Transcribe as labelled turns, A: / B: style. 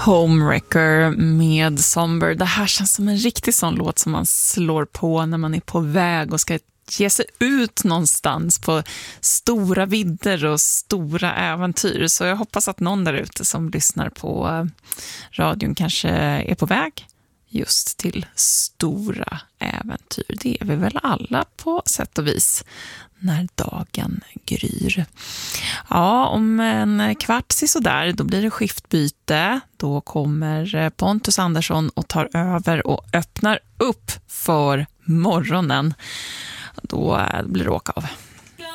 A: Homewrecker med Somber. Det här känns som en riktig sån låt som man slår på när man är på väg och ska ge sig ut någonstans på stora vidder och stora äventyr. Så jag hoppas att någon där ute som lyssnar på radion kanske är på väg just till stora äventyr. Det är vi väl alla på sätt och vis när dagen gryr. Ja, om en kvart sådär, då blir det skiftbyte. Då kommer Pontus Andersson och tar över och öppnar upp för morgonen. Då blir det åka av.